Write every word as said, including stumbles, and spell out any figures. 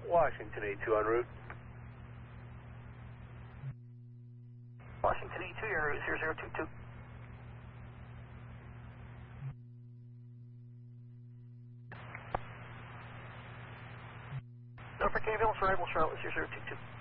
Washington A two en route. Washington A two, you're en route zero zero two two. Norfolk ambulance, arrival Charlotte zero zero two two.